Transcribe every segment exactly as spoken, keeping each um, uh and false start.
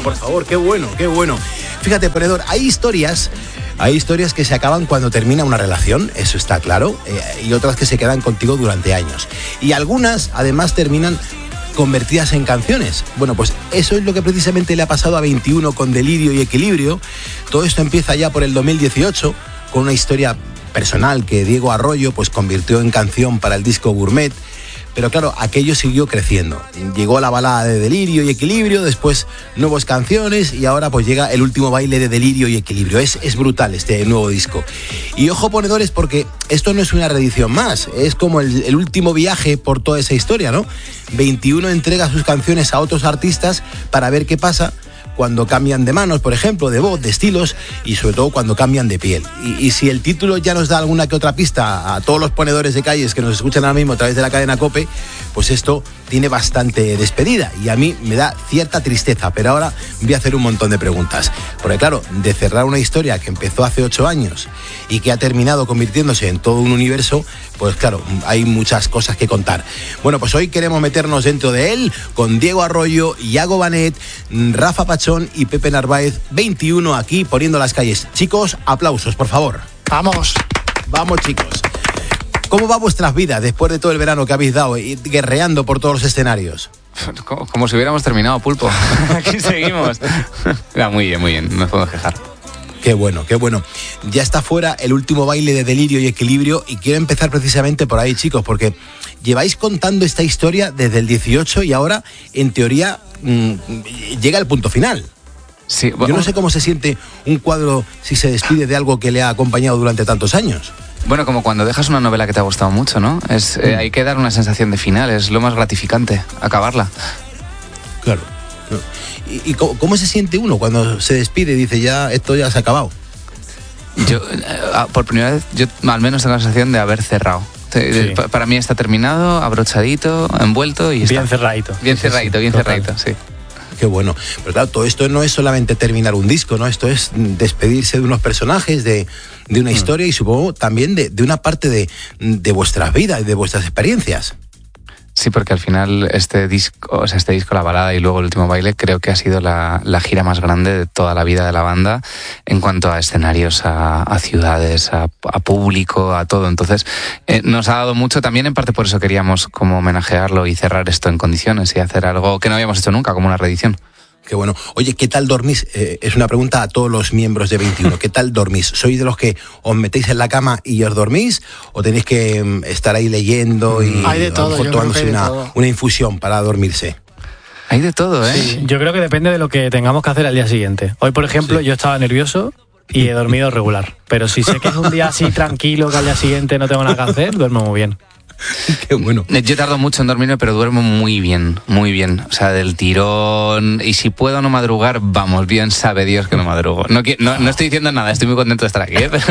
por favor, qué bueno, qué bueno. Fíjate, ponedor, hay historias, hay historias que se acaban cuando termina una relación, eso está claro, eh, y otras que se quedan contigo durante años. Y algunas, además, terminan convertidas en canciones. Bueno, pues eso es lo que precisamente le ha pasado a veintiuno con Delirio y Equilibrio. Todo esto empieza ya por el dos mil dieciocho con una historia personal que Diego Arroyo pues convirtió en canción para el disco Gourmet. Pero claro, aquello siguió creciendo. Llegó la balada de Delirio y Equilibrio, después nuevas canciones y ahora pues llega el último baile de Delirio y Equilibrio. Es, es brutal este nuevo disco. Y ojo, ponedores, porque esto no es una reedición más, es como el, el último viaje por toda esa historia, ¿no? veintiuno entrega sus canciones a otros artistas para ver qué pasa cuando cambian de manos, por ejemplo, de voz, de estilos y sobre todo cuando cambian de piel. Y, y si el título ya nos da alguna que otra pista a todos los ponedores de calles que nos escuchan ahora mismo a través de la cadena COPE, pues esto tiene bastante despedida y a mí me da cierta tristeza, pero ahora voy a hacer un montón de preguntas. Porque claro, de cerrar una historia que empezó hace ocho años y que ha terminado convirtiéndose en todo un universo, pues claro, hay muchas cosas que contar. Bueno, pues hoy queremos meternos dentro de él con Diego Arroyo, Iago Banet, Rafa Pachón y Pepe Narváez, veintiuno aquí poniendo las calles. Chicos, aplausos, por favor. Vamos. Vamos, chicos. ¿Cómo va vuestras vidas después de todo el verano que habéis dado y guerreando por todos los escenarios? Como, como si hubiéramos terminado, Pulpo. Aquí seguimos. Va muy bien, muy bien, no nos podemos quejar. Qué bueno, qué bueno. Ya está fuera el último baile de Delirio y Equilibrio y quiero empezar precisamente por ahí, chicos, porque lleváis contando esta historia desde el dieciocho y ahora, en teoría, mmm, llega el punto final. Sí, bueno, yo no sé cómo se siente un cuadro si se despide de algo que le ha acompañado durante tantos años. Bueno, como cuando dejas una novela que te ha gustado mucho, ¿no? Es, eh, hay que dar una sensación de final, es lo más gratificante, acabarla. Claro. ¿Y, y cómo, cómo se siente uno cuando se despide y dice ya esto ya se ha acabado? Yo, eh, por primera vez, yo al menos tengo la sensación de haber cerrado. Sí. Para mí está terminado, abrochadito, envuelto y bien está. cerradito. Bien cerradito, bien Total. cerradito, sí. Qué bueno. Pero claro, todo esto no es solamente terminar un disco, ¿no? Esto es despedirse de unos personajes, de, de una historia y supongo también de, de una parte de, de vuestras vidas y de vuestras experiencias. Sí, porque al final este disco, o sea, este disco, la balada y luego el último baile, creo que ha sido la, la gira más grande de toda la vida de la banda en cuanto a escenarios, a, a ciudades, a, a público, a todo. Entonces, eh, nos ha dado mucho. También en parte por eso queríamos como homenajearlo y cerrar esto en condiciones y hacer algo que no habíamos hecho nunca, como una reedición. Qué bueno. Oye, ¿qué tal dormís? Eh, es una pregunta a todos los miembros de veintiuno. ¿Qué tal dormís? ¿Sois de los que os metéis en la cama y os dormís? ¿O tenéis que um, estar ahí leyendo y hay de todo, yo tomándose creo que hay una, de todo. una infusión para dormirse? Hay de todo, ¿eh? Sí, yo creo que depende de lo que tengamos que hacer al día siguiente. Hoy, por ejemplo, sí. yo estaba nervioso y he dormido regular. Pero si sé que es un día así tranquilo, que al día siguiente no tengo nada que hacer, duermo muy bien. Qué bueno. Yo tardo mucho en dormirme, pero duermo muy bien, muy bien. O sea, del tirón. Y si puedo no madrugar, vamos, bien sabe Dios que no madrugo. No, no, no estoy diciendo nada, estoy muy contento de estar aquí, ¿eh?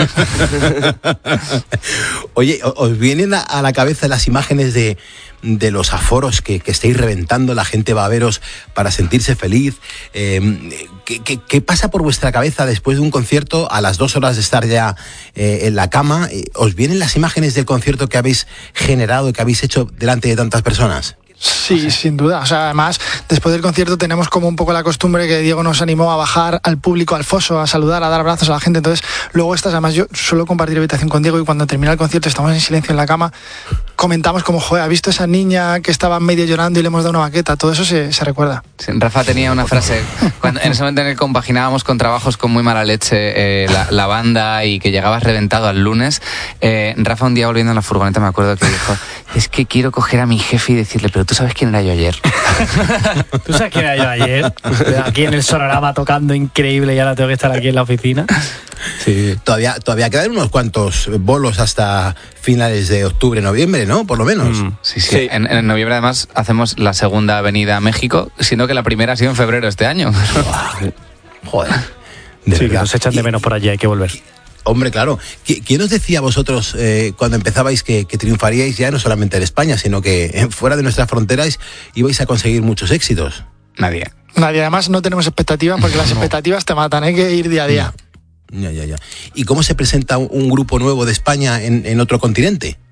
Oye, ¿os vienen a, a la cabeza las imágenes de, de los aforos que, que estáis reventando? La gente va a veros para sentirse feliz. Eh, ¿qué, qué, ¿Qué pasa por vuestra cabeza después de un concierto a las dos horas de estar ya eh, en la cama? ¿Os vienen las imágenes del concierto que habéis generado y que habéis hecho delante de tantas personas? Sí, sin duda. O sea, además, después del concierto tenemos como un poco la costumbre que Diego nos animó a bajar al público, al foso, a saludar, a dar abrazos a la gente. Entonces, luego estas, además, yo suelo compartir habitación con Diego y cuando termina el concierto estamos en silencio en la cama, comentamos como, joder, ¿ha visto esa niña que estaba medio llorando y le hemos dado una baqueta? Todo eso se, se recuerda. Sí, Rafa tenía una frase, cuando, en ese momento en el que compaginábamos con trabajos con muy mala leche, eh, la, la banda y que llegabas reventado al lunes, eh, Rafa un día volviendo en la furgoneta me acuerdo que dijo, es que quiero coger a mi jefe y decirle, pero tú sabes quién era yo ayer. ¿Tú sabes quién era yo ayer? Aquí en el Sonorama tocando increíble y ahora tengo que estar aquí en la oficina. Sí. Todavía, todavía quedan unos cuantos bolos hasta finales de octubre, noviembre, ¿no? Por lo menos. Mm, sí, sí. sí. En, en noviembre además hacemos la segunda avenida a México, siendo que la primera ha sido en febrero este año. Joder. De sí, verdad. que nos echan de menos por allí, hay que volver. Hombre, claro. ¿Quién os decía a vosotros eh, cuando empezabais que, que triunfaríais ya no solamente en España, sino que fuera de nuestras fronteras ibais a conseguir muchos éxitos? Nadie. Nadie. Además no tenemos expectativas porque las no. expectativas te matan, hay que ir día a día. Ya, ya, ya. ¿Y cómo se presenta un grupo nuevo de España en, en otro continente?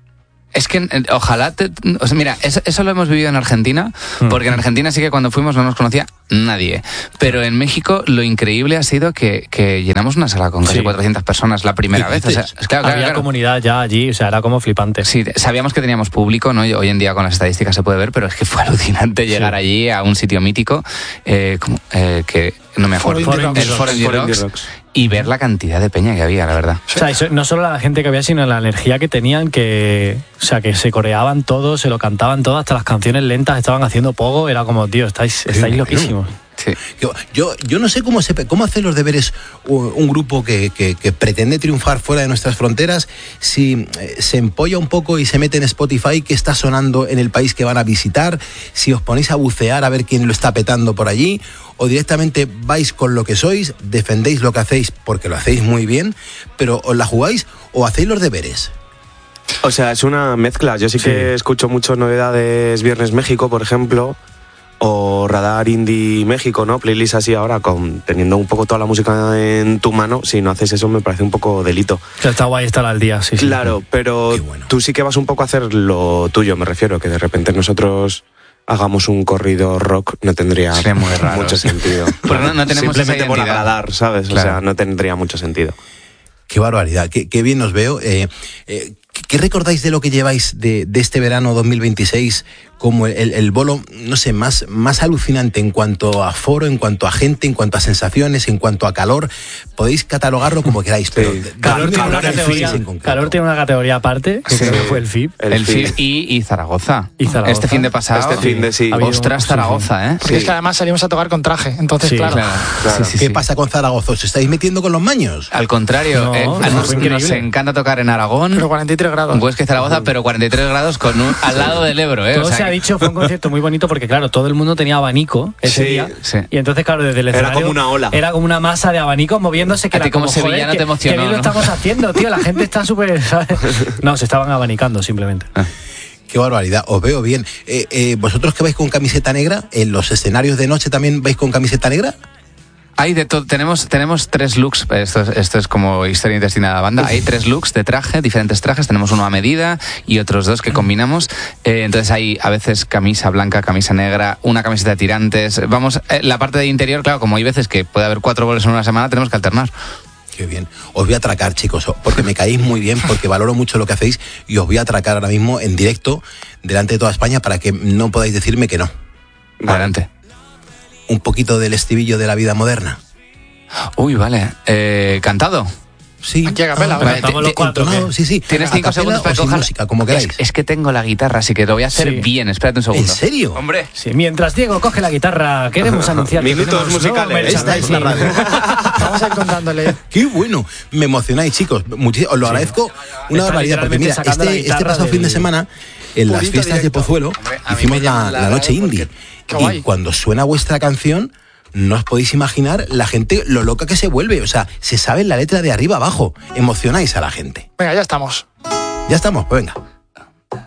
Es que eh, ojalá, te, o sea, mira, eso, eso lo hemos vivido en Argentina, porque en Argentina sí que cuando fuimos no nos conocía nadie, pero en México lo increíble ha sido que, que llenamos una sala con casi sí. cuatrocientas personas la primera vez. O sea, claro, claro, había claro. comunidad ya allí, o sea, era como flipante. Sí, sabíamos que teníamos público, ¿no? Hoy en día con las estadísticas se puede ver, pero es que fue alucinante llegar sí. allí a un sitio mítico, eh, como, eh, que no me acuerdo, el Foro Indie Rocks, Rocks, y ver la cantidad de peña que había, la verdad. O sea, no solo la gente que había, sino la energía que tenían, que, o sea, que se coreaban todos, se lo cantaban todo, hasta las canciones lentas estaban haciendo pogo, era como, tío, estáis, estáis loquísimos. Sí. Yo, yo, yo no sé cómo, se, cómo hacer los deberes un grupo que, que, que pretende triunfar fuera de nuestras fronteras, si eh, se empolla un poco y se mete en Spotify qué está sonando en el país que van a visitar, si os ponéis a bucear a ver quién lo está petando por allí, o directamente vais con lo que sois, defendéis lo que hacéis porque lo hacéis muy bien, pero os la jugáis o hacéis los deberes. O sea, es una mezcla. Yo sí, sí. que escucho mucho novedades Viernes México, por ejemplo, o Radar Indie México, ¿no? Playlist así ahora, con teniendo un poco toda la música en tu mano. Si no haces eso me parece un poco delito. O sea, está guay estar al día, sí. Claro, sí. pero bueno. Tú sí que vas un poco a hacer lo tuyo, me refiero, que de repente nosotros hagamos un corrido rock no tendría muy raro, mucho sí. sentido. Pero no, no tenemos simplemente esa por agradar, ¿sabes? Claro. O sea, no tendría mucho sentido. Qué barbaridad, qué, qué bien os veo. Eh, eh, ¿Qué recordáis de lo que lleváis de, de este verano dos mil veintiséis como el, el, el bolo, no sé, más, más alucinante en cuanto a foro, en cuanto a gente, en cuanto a sensaciones, en cuanto a calor? Podéis catalogarlo como queráis, sí. pero... Calor, tiene una categoría, calor tiene una categoría aparte, que sí. creo que fue el F I B. El, el F I B y, y, Zaragoza. y Zaragoza. Este fin de pasado. Este fin de sí. Ostras, Zaragoza, ¿eh? Porque sí. es que además salimos a tocar con traje, entonces, sí, claro. claro. claro. Sí, sí, ¿Qué sí. pasa con Zaragoza? ¿Os estáis metiendo con los maños? Al contrario, no, eh, nos, nos encanta tocar en Aragón. Pero cuarenta y tres grados. Huesca y Zaragoza, pero cuarenta y tres grados con un, al lado del Ebro, ¿eh? Todo o sea se que... ha dicho, fue un concierto muy bonito porque, claro, todo el mundo tenía abanico ese sí, día. Sí. Y entonces, claro, desde el escenario... Era como una ola. Era como una masa de abanicos moviéndose que a era ti como, como, sevillano joder, te emocionó, que bien ¿no? lo estamos haciendo, tío. La gente está súper... No, se estaban abanicando simplemente. Ah. Qué barbaridad, os veo bien. Eh, eh, ¿Vosotros que vais con camiseta negra, en los escenarios de noche también vais con camiseta negra? Hay de todo, tenemos, tenemos tres looks, esto es, esto es como historia intestina de la banda, hay tres looks de traje, diferentes trajes, tenemos uno a medida y otros dos que combinamos, eh, entonces hay a veces camisa blanca, camisa negra, una camiseta de tirantes, vamos, eh, la parte de interior, claro, como hay veces que puede haber cuatro bolos en una semana, tenemos que alternar. Qué bien. Os voy a atracar, chicos, porque me caéis muy bien, porque valoro mucho lo que hacéis y os voy a atracar ahora mismo en directo delante de toda España para que no podáis decirme que no. Adelante. Un poquito del estribillo de la vida moderna. Uy, vale. Eh, ¿Cantado? Sí. Aquí a capela. Ah, vale, los cuatro, entonado, sí, sí. Tienes cinco segundos para coger música, como queráis. Es, es que tengo la guitarra, así que lo voy a hacer sí. bien. Espérate un segundo. ¿En serio? Hombre. Sí, mientras Diego coge la guitarra, queremos anunciar que minutos musicales. Esta es la radio. Vamos a ir contándole. Qué bueno. Me emocionáis, chicos. Muchis- os lo Sí. agradezco una Está barbaridad, porque mira, literalmente sacando la este, este guitarra pasado del fin de semana, en las purito fiestas directo. de Pozuelo, Hombre, a mí hicimos me llaman la, la la noche radio indie. Qué Y guay. cuando suena vuestra canción, no os podéis imaginar la gente, lo loca que se vuelve. O sea, se sabe la letra de arriba abajo. Emocionáis a la gente. Venga, ya estamos. Ya estamos, pues venga.